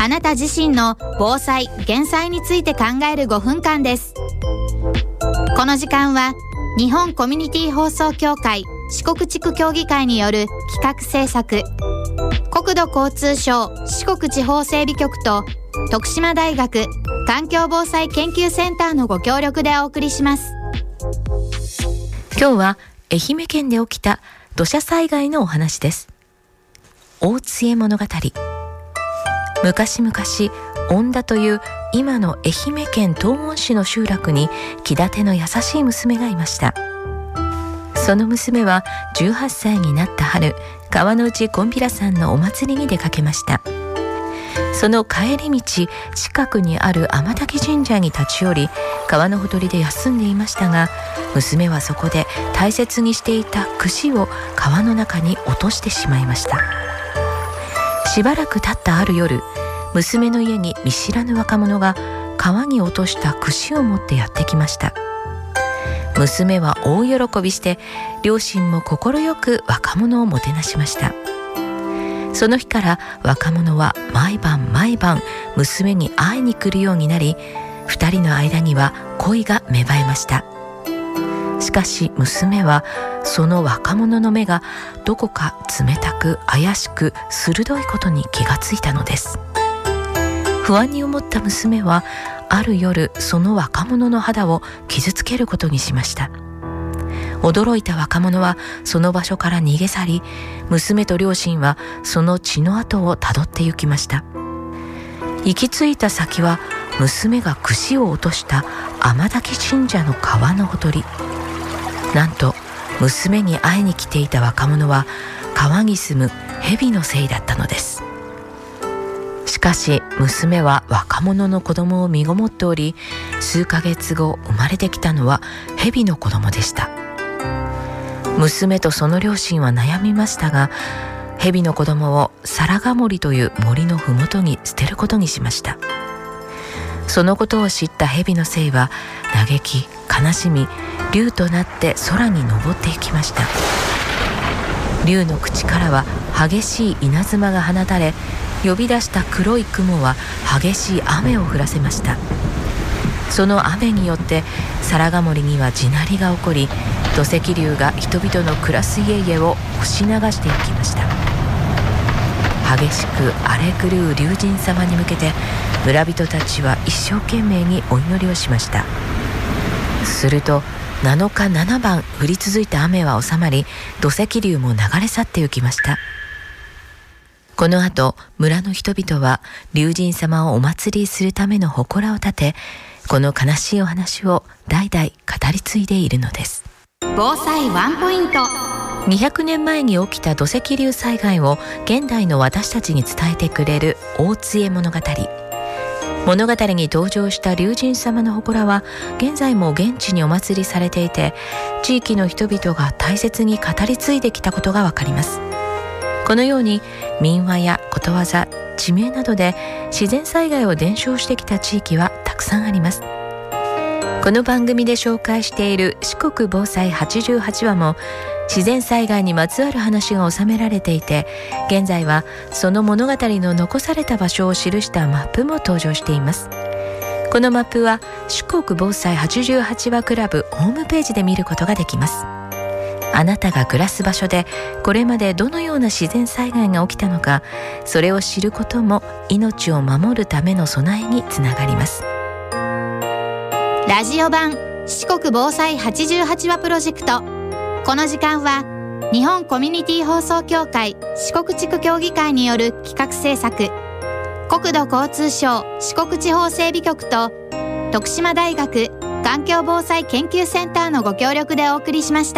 あなた自身の防災・減災について考える5分間です。この時間は日本コミュニティ放送協会四国地区協議会による企画制作、国土交通省四国地方整備局と徳島大学環境防災研究センターのご協力でお送りします。 今日は愛媛県で起きた土砂災害のお話です。大津江物語。昔々恩田という今の愛媛県東温市の集落に気立ての優しい娘がいました。その娘は18歳になった春、川の内こんぴらさんのお祭りに出かけました。その帰り道、近くにある天滝神社に立ち寄り、川のほとりで休んでいましたが、娘はそこで大切にしていた櫛を川の中に落としてしまいました。しばらく経ったある夜、娘の家に見知らぬ若者が川に落とした櫛を持ってやってきました。娘は大喜びして、両親も快く若者をもてなしました。その日から若者は毎晩娘に会いに来るようになり、二人の間には恋が芽生えました。しかし娘はその若者の目がどこか冷たく怪しく鋭いことに気がついたのです。不安に思った娘はある夜、その若者の肌を傷つけることにしました。驚いた若者はその場所から逃げ去り、娘と両親はその血の跡をたどって行きました。行き着いた先は娘が櫛を落とした天滝神社の川のほとり。なんと娘に会いに来ていた若者は川に住む蛇のせいだったのです。しかし娘は若者の子供を身ごもっており、数ヶ月後生まれてきたのは蛇の子供でした。娘とその両親は悩みましたが、蛇の子供を皿ヶ森という森のふもとに捨てることにしました。そのことを知った蛇の精は嘆き悲しみ、竜となって空に登っていきました。竜の口からは激しい稲妻が放たれ、呼び出した黒い雲は激しい雨を降らせました。その雨によって皿ヶ森には地鳴りが起こり、土石流が人々の暮らす家々を押し流していきました。激しく荒れ狂う龍神様に向けて村人たちは一生懸命にお祈りをしました。すると7日7晩降り続いた雨は収まり、土石流も流れ去って行きました。この後、村の人々は龍神様をお祭りするための祠を建て、この悲しいお話を代々語り継いでいるのです。 防災ワンポイント。 200年前に起きた土石流災害を現代の私たちに伝えてくれる大津江物語。物語に登場した龍神様の祠は現在も現地にお祭りされていて、地域の人々が大切に語り継いできたことがわかります。このように民話やことわざ、地名などで自然災害を伝承してきた地域はたくさんあります。この番組で紹介している四国防災88話も自然災害にまつわる話が収められていて、現在はその物語の残された場所を記したマップも登場しています。このマップは四国防災88話クラブホームページで見ることができます。あなたが暮らす場所でこれまでどのような自然災害が起きたのか、それを知ることも命を守るための備えにつながります。 ラジオ版四国防災88話プロジェクト。この時間は日本コミュニティ放送協会四国地区協議会による企画制作、国土交通省四国地方整備局と徳島大学環境防災研究センターのご協力でお送りしました。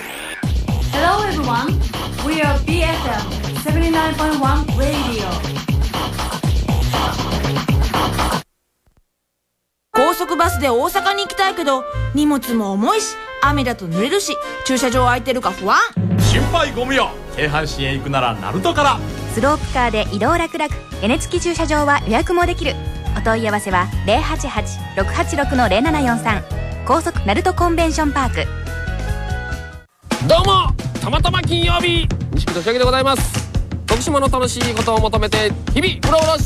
Hello everyone, we are BFM 79.1 Radio。 高速バスで大阪に行きたいけど荷物も重いし雨だと濡れるし駐車場空いてるか不安。 心配ご無用。京阪神へ行くなら鳴門から。 スロープカーで移動楽々、屋根付き駐車場は予約もできる。お問い合わせは 088-686-0743 高速鳴門コンベンションパーク。 どうも、たまたま金曜日西木俊明でございます。徳島の楽しいことを求めて日々うろうろして